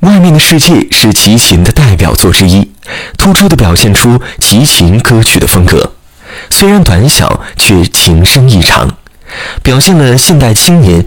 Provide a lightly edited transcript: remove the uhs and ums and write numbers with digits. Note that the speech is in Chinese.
外面的世界是齐秦的代表作之一，突出地表现出齐秦歌曲的风格。虽然短小，却情深意长，表现了现代青年